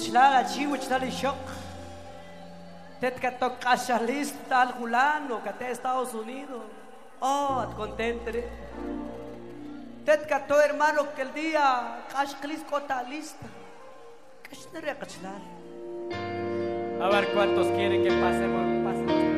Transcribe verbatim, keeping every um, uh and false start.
Wichlara, chi, wichlara, shock. Tet que toca lista al fulano, que te Estados Unidos. Oh, at contentere. Tet que tu hermano que el día, cash clisco está lista. Cash no re A ver cuántos quieren que pasemos.